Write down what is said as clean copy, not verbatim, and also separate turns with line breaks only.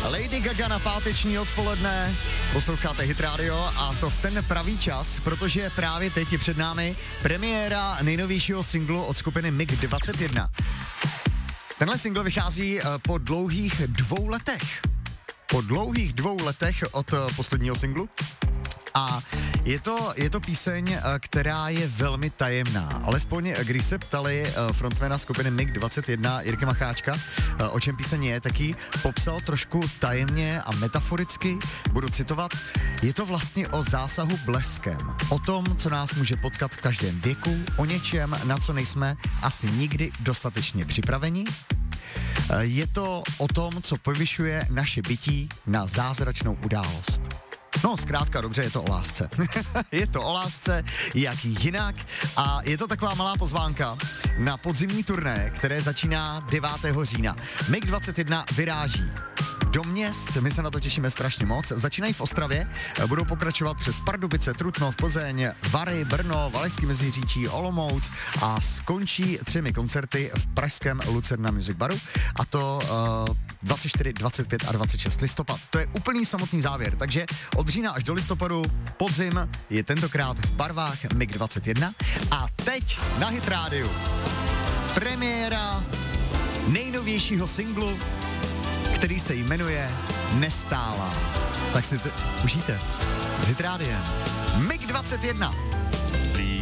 Lady Gaga na páteční odpoledne, posloucháte Hit Radio a to v ten pravý čas, protože právě teď je před námi premiéra nejnovějšího singlu od skupiny MiG-21. Tenhle single vychází po dlouhých 2 letech. Po dlouhých 2 letech od posledního singlu. A je to píseň, která je velmi tajemná. Alespoň když se ptali frontmana skupiny MiG-21 Jirky Macháčka, o čem píseň je, taky popsal trošku tajemně a metaforicky, budu citovat, je to vlastně o zásahu bleskem, o tom, co nás může potkat v každém věku, o něčem, na co nejsme asi nikdy dostatečně připraveni. Je to o tom, co povyšuje naše bytí na zázračnou událost. No, zkrátka dobře, je to o lásce. Je to o lásce, jak jinak. A je to taková malá pozvánka na podzimní turné, které začíná 9. října. MiG-21 vyráží do měst, my se na to těšíme strašně moc. Začínají v Ostravě, budou pokračovat přes Pardubice, Trutnov, Plzeň, Vary, Brno, Valašský Meziříčí, Olomouc a skončí 3 koncerty v pražském Lucerna Music Baru, a to 24, 25 a 26 listopad. To je úplný samotný závěr, takže od října až do listopadu podzim je tentokrát v barvách MiG-21 a teď na Hit Radio premiéra nejnovějšího singlu, který se jmenuje Nestálá. Tak si to užijte. S Hit Rádiem. MiG-21.